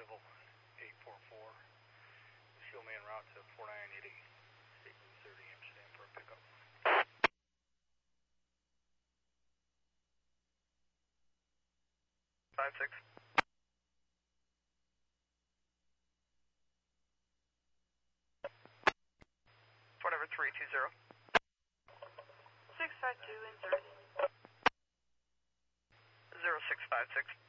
Civil 844. Show me en route to 4980. State Route 30 Amsterdam for a pickup. 5-6. Whatever, 320. 652 in service. 0656.